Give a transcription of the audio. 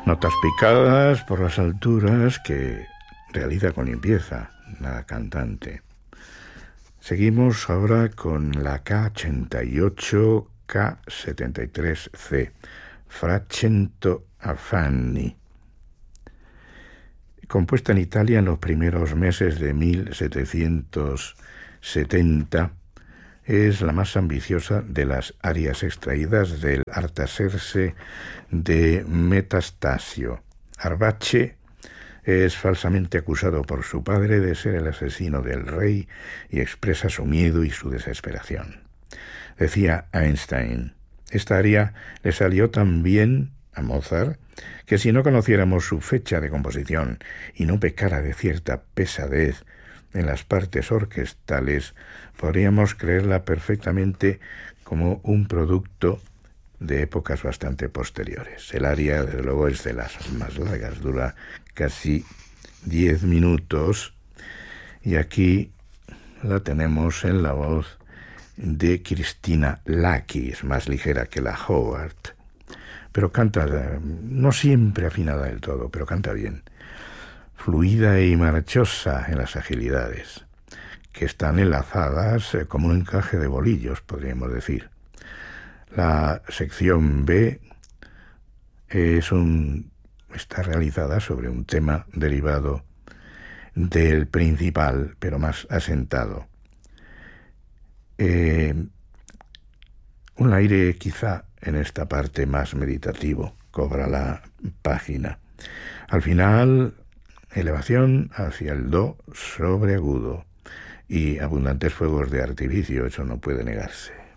Notas picadas por las alturas que realiza con limpieza la cantante. Seguimos ahora con la K88, K73C, Fra cento affanni. Compuesta en Italia en los primeros meses de 1770, es la más ambiciosa de las arias extraídas del Artaserse de Metastasio. Arbace es falsamente acusado por su padre de ser el asesino del rey y expresa su miedo y su desesperación. Decía Einstein, esta aria le salió tan bien a Mozart que si no conociéramos su fecha de composición y no pecara de cierta pesadez en las partes orquestales, podríamos creerla perfectamente como un producto de épocas bastante posteriores. El aria, desde luego, es de las más largas, dura casi 10 minutos, y aquí la tenemos en la voz de Cristina Lacchi, es más ligera que la Howard, pero canta, no siempre afinada del todo, pero canta bien, fluida y marchosa en las agilidades, que están enlazadas como un encaje de bolillos, podríamos decir. La sección B está realizada sobre un tema derivado del principal, pero más asentado. Un aire quizá en esta parte más meditativo cobra la página. Al final, elevación hacia el do sobre agudo y abundantes fuegos de artificio, eso no puede negarse.